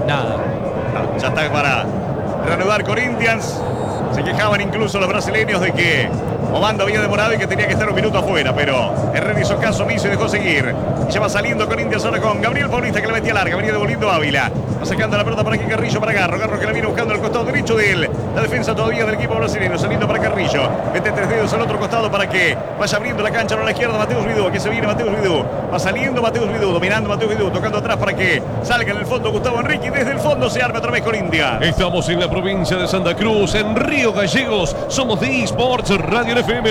Nada. No, ya está para reanudar Corinthians. Se quejaban incluso los brasileños de que Obando había demorado y que tenía que estar un minuto afuera, pero Herrera hizo caso omiso y dejó seguir. Y ya va saliendo Corinthians ahora con Gabriel Paulista, que le metía larga, venía devolviendo Ávila. Va sacando la pelota para aquí Carrillo, para Garro. Garro que la viene buscando al costado derecho de él. La defensa todavía del equipo brasileño, saliendo para Carrillo. Mete 3 dedos al otro costado para que vaya abriendo la cancha a la izquierda Mateus Vidú. Aquí se viene Mateus Vidú. Va saliendo Mateus Vidú, dominando Mateus Vidú, tocando atrás para que salga en el fondo Gustavo Henrique. Y desde el fondo se arma otra vez Corinthians. Estamos en la provincia de Santa Cruz, en Río Gallegos. Somos de eSports Radio FM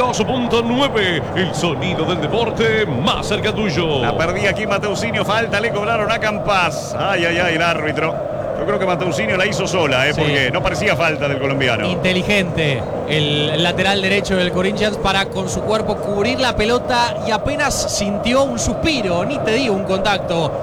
92.9. El sonido del deporte más cerca tuyo. La perdí aquí Mateusinho. Falta le cobraron a Campas. Ay, ay, ay, el árbitro. Yo creo que Mateusinho la hizo sola, Sí. porque no parecía falta del colombiano. Inteligente el lateral derecho del Corinthians para con su cuerpo cubrir la pelota y apenas sintió un suspiro, ni te digo un contacto,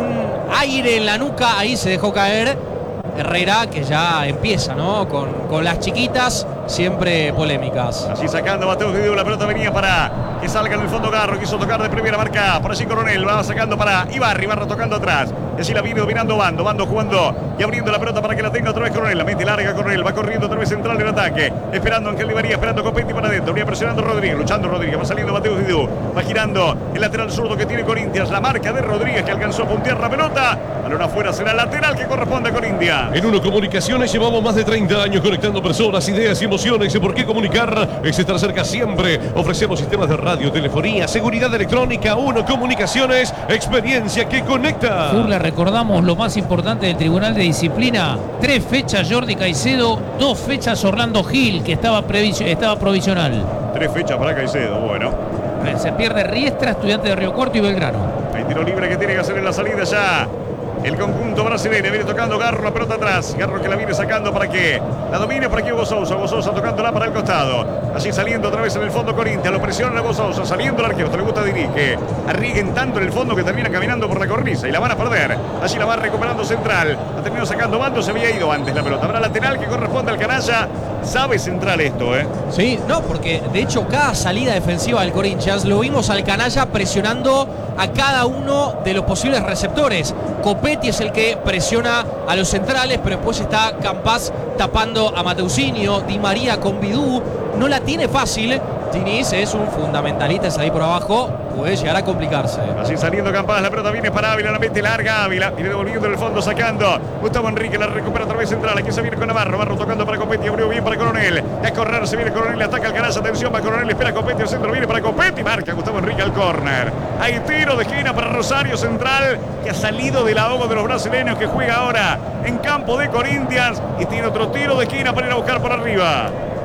un aire en la nuca, ahí se dejó caer. Herrera que ya empieza, ¿no? Con las chiquitas, siempre polémicas. Así sacando Mateus Vidú, la pelota venía para que salga en el fondo Garro, quiso tocar de primera marca, por allí Coronel, va sacando para Ibarra, Ibarra tocando atrás, y así la viene dominando Bando, Bando jugando y abriendo la pelota para que la tenga otra vez Coronel, la mete larga Coronel, va corriendo otra vez central en ataque, esperando Ángel Di María, esperando Copetti para adentro, venía presionando Rodríguez, luchando Rodríguez, va saliendo Mateus Vidú, va girando el lateral zurdo que tiene Corinthians, la marca de Rodríguez que alcanzó a puntear la pelota, balón afuera, será lateral que corresponde a Corinthians. En Uno Comunicaciones llevamos más de 30 años conectando personas, ideas y emociones. ¿Por qué comunicar? Es estar cerca siempre. Ofrecemos sistemas de radio, telefonía, seguridad electrónica. Uno Comunicaciones, experiencia que conecta. Le recordamos lo más importante del Tribunal de Disciplina. 3 fechas Jordi Caicedo, 2 fechas Orlando Gil, que estaba provisional. 3 fechas para Caicedo, bueno. Se pierde Riestra, Estudiante de Río Cuarto y Belgrano. Hay tiro libre que tiene que hacer en la salida ya. El conjunto brasileño viene tocando Garro, la pelota atrás. Garro que la viene sacando para que la domine por aquí Hugo Sousa. Hugo Sousa tocándola para el costado. Así saliendo otra vez en el fondo Corinthians. Lo presiona a Hugo Sousa. Saliendo el arquero. Esto le gusta a Diniz, que arriesguen tanto en el fondo que termina caminando por la cornisa. Y la van a perder. Allí la va recuperando central. La terminó sacando Bando. Se había ido antes la pelota. Habrá lateral que corresponde al canalla. Sabe central esto, ¿eh? Sí, no, porque de hecho cada salida defensiva del Corinthians lo vimos al canalla presionando a cada uno de los posibles receptores. Copetti es el que presiona a los centrales, pero después está Campas tapando a Mateusinho, Di María con Vidú. No la tiene fácil. Diniz es un fundamentalista, es ahí por abajo, puede llegar a complicarse. Así saliendo Campas, la pelota viene para Ávila, la mete larga Ávila, viene devolviendo en el fondo, sacando Gustavo Henrique, la recupera otra vez central, aquí se viene con Navarro, Navarro tocando para Copetti, abrió bien para Coronel, a correr, se viene Coronel, ataca al canal, atención, va Coronel, espera Copetti, el centro viene para Copetti, marca Gustavo Henrique al córner. Hay tiro de esquina para Rosario Central, que ha salido del ahogo de los brasileños, que juega ahora en campo de Corinthians, y tiene otro tiro de esquina para ir a buscar por arriba.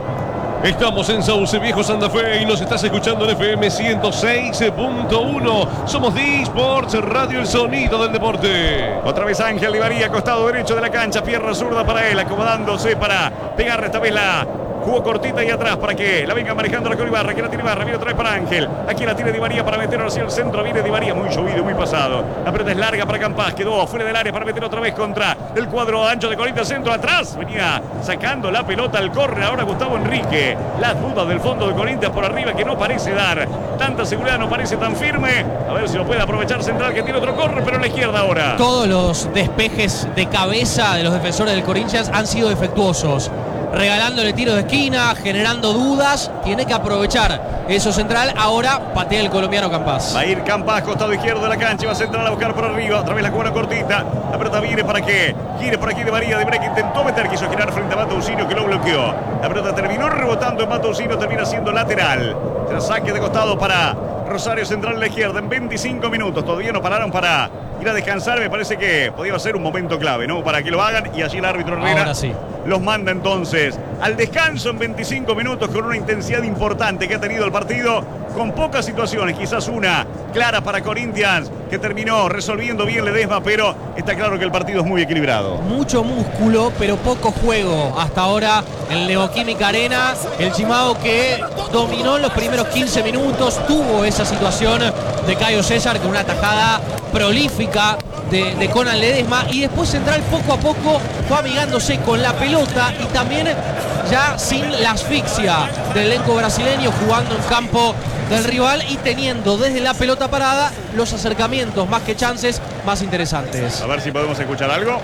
Estamos en Sauce Viejo, Santa Fe, y nos estás escuchando en FM 106.1. Somos de eSports Radio, el sonido del deporte. Otra vez Ángel Di María, costado derecho de la cancha, pierna zurda para él, acomodándose para pegar esta vez la jugó cortita y atrás para que la venga manejando la con Ibarra, que la tiene Ibarra, viene otra vez para Ángel. Aquí la tiene Di María para meter hacia el centro, viene Di María, muy llovido, muy pasado. La pelota es larga para Campas, quedó fuera del área para meter otra vez contra el cuadro ancho de Corinthians, centro atrás. Venía sacando la pelota al córner, ahora Gustavo Henrique. Las dudas del fondo de Corinthians por arriba que no parece dar tanta seguridad, no parece tan firme. A ver si lo puede aprovechar Central, que tiene otro córner, pero en la izquierda ahora. Todos los despejes de cabeza de los defensores del Corinthians han sido defectuosos. Regalándole tiros de esquina, generando dudas. Tiene que aprovechar eso Central. Ahora patea el colombiano Campas. Va a ir Campas, costado izquierdo de la cancha, y va a Central a buscar por arriba. Otra vez la cobra cortita. La pelota viene para que gire por aquí de María. De María que intentó meter, quiso girar frente a Mateusinho, que lo bloqueó. La pelota terminó rebotando en Mateusinho, termina siendo lateral. Será saque de costado para Rosario Central a la izquierda en 25 minutos. Todavía no pararon para ir a descansar. Me parece que podía ser un momento clave, ¿no? Para que lo hagan, y allí el árbitro Herrera ahora sí los manda entonces al descanso en 25 minutos, con una intensidad importante que ha tenido el partido, con pocas situaciones, quizás una clara para Corinthians, que terminó resolviendo bien Ledesma, pero está claro que el partido es muy equilibrado. Mucho músculo, pero poco juego hasta ahora en Neoquímica Arena. El Chimao que dominó en los primeros 15 minutos, tuvo esa situación de Caio César con una tajada prolífica de Conan Ledesma, y después Central poco a poco fue amigándose con la pelota y también ya sin la asfixia del elenco brasileño, jugando en campo del rival y teniendo desde la pelota parada los acercamientos más que chances más interesantes. A ver si podemos escuchar algo.